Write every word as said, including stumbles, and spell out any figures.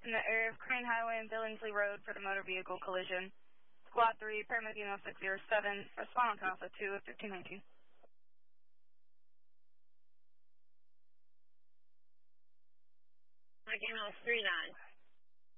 in the area of Crane Highway and Billingsley Road for the motor vehicle collision. Squad three, Paramedic email six zero seven, respond to Alpha two of fifteen nineteen. Paramedic email three nine.